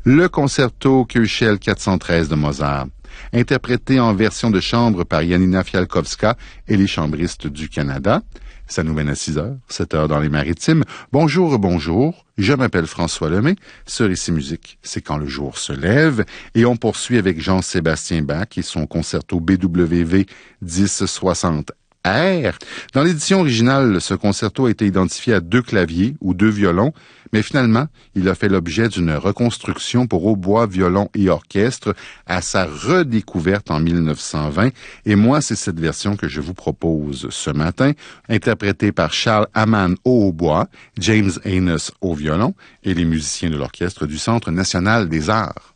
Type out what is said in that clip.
le concerto Köchel 413 de Mozart, interprété en version de chambre par Janina Fialkowska et les chambristes du Canada. Ça nous mène à 6 heures, 7 heures dans les Maritimes. Bonjour, bonjour. Je m'appelle François Lemay. Ce récit musique, c'est quand le jour se lève. Et on poursuit avec Jean-Sébastien Bach et son concerto BWV 1060 R. Dans l'édition originale, ce concerto a été identifié à 2 claviers ou 2 violons, mais finalement, il a fait l'objet d'une reconstruction pour hautbois, violon et orchestre à sa redécouverte en 1920. Et moi, c'est cette version que je vous propose ce matin, interprétée par Charles Hamann au hautbois, James Haynes au violon et les musiciens de l'orchestre du Centre national des arts.